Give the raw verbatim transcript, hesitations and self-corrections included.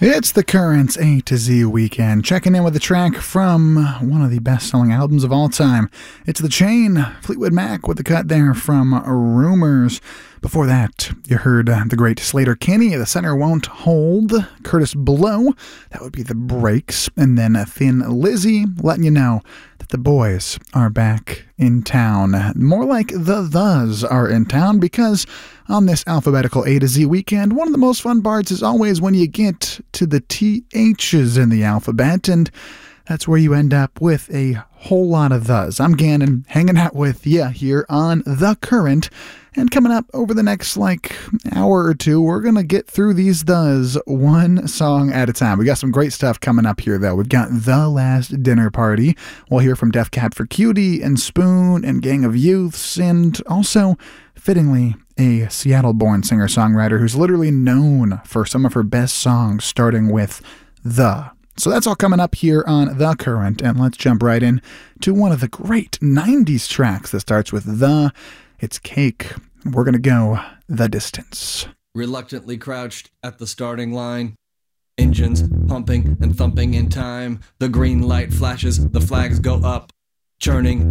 It's the Currents A to Z weekend, checking in with a track from one of the best-selling albums of all time. It's The Chain, Fleetwood Mac with the cut there from Rumors. Before that, you heard uh, the great Slater Kinney, The Center Won't Hold, Curtis Blow, that would be The Breaks, and then Thin Lizzy, letting you know that the boys are back in town. More like the Thes are in town, because on this alphabetical A to Z weekend, one of the most fun parts is always when you get to the T H's in the alphabet, and that's where you end up with a whole lot of Thes. I'm Gannon, hanging out with you here on The Current. And coming up over the next, like, hour or two, we're going to get through these Thes one song at a time. We got some great stuff coming up here, though. We've got The Last Dinner Party. We'll hear from Death Cab for Cutie and Spoon and Gang of Youths, and also, fittingly, a Seattle-born singer-songwriter who's literally known for some of her best songs, starting with The. So that's all coming up here on The Current, and let's jump right in to one of the great nineties tracks that starts with The. It's Cake. We're going to go the distance. Reluctantly crouched at the starting line. Engines pumping and thumping in time. The green light flashes, the flags go up. Churning